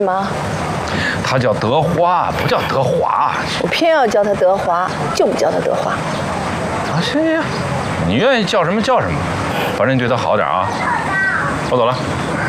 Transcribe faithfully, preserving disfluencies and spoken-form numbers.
吗？ 他叫德华，不叫德华。 我偏要叫他德华，就不叫他德华。 啊，行行行，你愿意叫什么叫什么，反正你对他好点啊。我走了。